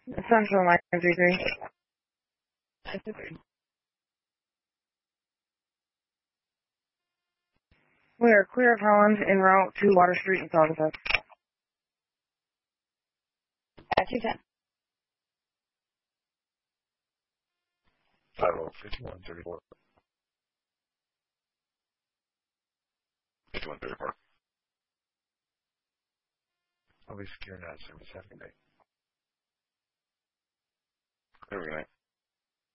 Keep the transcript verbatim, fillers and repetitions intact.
Central nine three three. We are clear of Holland en route to Water Street in Saugatuck. At two ten. five oh fifty-one thirty-four. fifty-one thirty-four. I'll be securing that service. Have a good night. Have a good night.